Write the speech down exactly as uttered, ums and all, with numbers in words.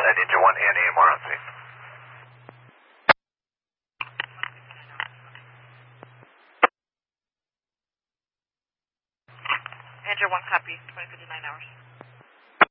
Ninja one and A M R on scene. Ninja one copy, twenty fifty-nine hours.